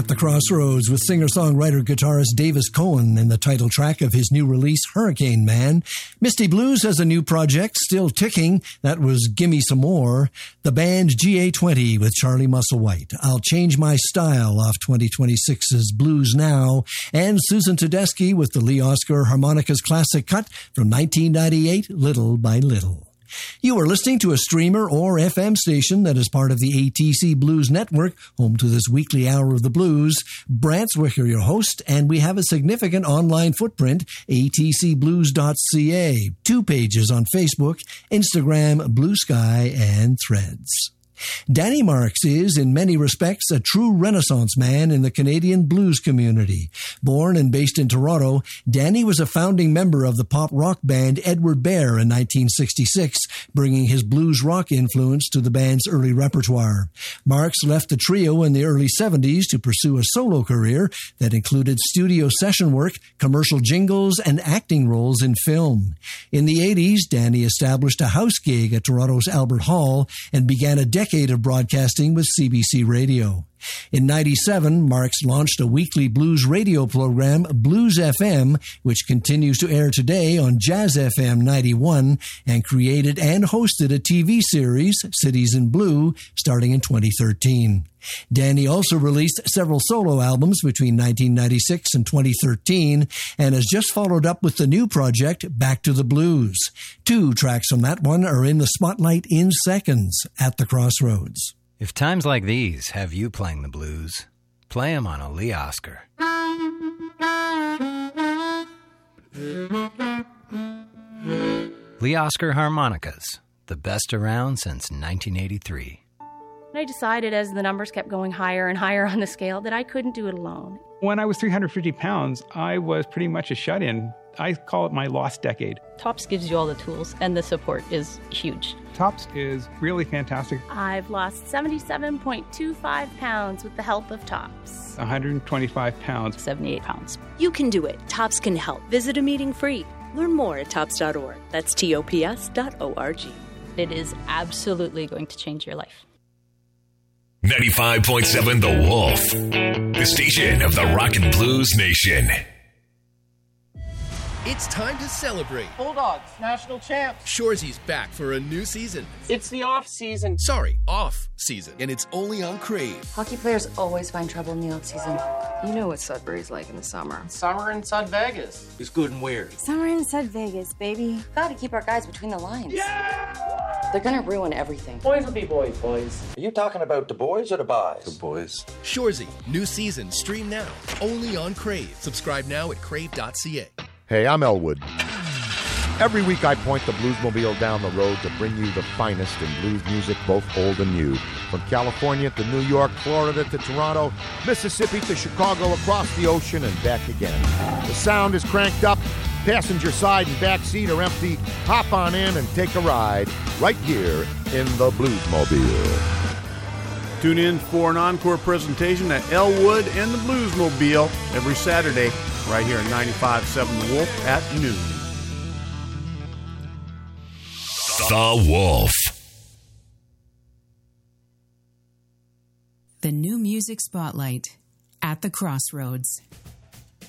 the Crossroads with singer-songwriter guitarist Davis Cohen in the title track of his new release, Hurricane Man. Misty Blues has a new project, still ticking. That was Gimme Some More. The band GA20 with Charlie Musselwhite. I'll Change My Style off 2026's Blues Now. And Susan Tedeschi with the Lee Oscar Harmonicas classic cut from 1998, Little by Little. You are listening to a streamer or FM station that is part of the ATC Blues Network, home to this weekly hour of the blues. Brant Zwicker, your host, and we have a significant online footprint, atcblues.ca, 2 pages on Facebook, Instagram, Blue Sky, and Threads. Danny Marks is, in many respects, a true Renaissance man in the Canadian blues community. Born and based in Toronto, Danny was a founding member of the pop-rock band Edward Bear in 1966, bringing his blues rock influence to the band's early repertoire. Marks left the trio in the early 70s to pursue a solo career that included studio session work, commercial jingles, and acting roles in film. In the 80s, Danny established a house gig at Toronto's Albert Hall and began a decade of broadcasting with CBC Radio. In 97, Marks launched a weekly blues radio program, Blues FM, which continues to air today on Jazz FM 91, and created and hosted a TV series, Cities in Blue, starting in 2013. Danny also released several solo albums between 1996 and 2013, and has just followed up with the new project, Back to the Blues. 2 tracks from that one are in the spotlight in seconds at the Crossroads. If times like these have you playing the blues, play 'em on a Lee Oscar. Lee Oscar Harmonicas, the best around since 1983. I decided as the numbers kept going higher and higher on the scale that I couldn't do it alone. When I was 350 pounds, I was pretty much a shut-in. I call it my lost decade. TOPS gives you all the tools, and the support is huge. TOPS is really fantastic. I've lost 77.25 pounds with the help of TOPS. 125 pounds. 78 pounds. You can do it. TOPS can help. Visit a meeting free. Learn more at tops.org. That's TOPS.org. It is absolutely going to change your life. 95.7 The Wolf, the station of the Rock and Blues Nation. It's time to celebrate. Bulldogs, national champs. Shoresy's back for a new season. It's the off season. Off season. And it's only on Crave. Hockey players always find trouble in the off season. You know what Sudbury's like in the summer. Summer in Sud Vegas. It's good and weird. Summer in Sud Vegas, baby. Gotta keep our guys between the lines. Yeah! They're gonna ruin everything. Boys will be boys. Are you talking about the boys or the boys? The boys. Shoresy, new season, stream now. Only on Crave. Subscribe now at crave.ca. Hey, I'm Elwood. Every week I point the Bluesmobile down the road to bring you the finest in blues music, both old and new. From California to New York, Florida to Toronto, Mississippi to Chicago, across the ocean and back again. The sound is cranked up, passenger side and back seat are empty. Hop on in and take a ride right here in the Bluesmobile. Tune in for an encore presentation at Elwood and the Bluesmobile every Saturday right here at 95.7 The Wolf at noon. The Wolf. The new music spotlight at the Crossroads.